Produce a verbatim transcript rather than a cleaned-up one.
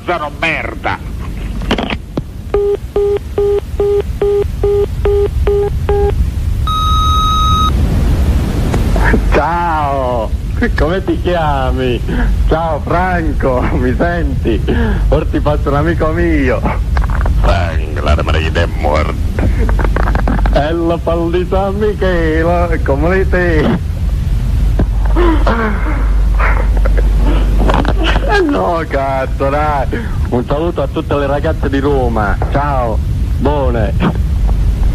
Lazzaro merda! Ciao, come ti chiami? Ciao Franco, mi senti? Ora ti faccio un amico mio. Franco, la marina è morta. È la palla di San Michele, come te. Eh no, cazzo, dai. Un saluto a tutte le ragazze di Roma. Ciao, buone.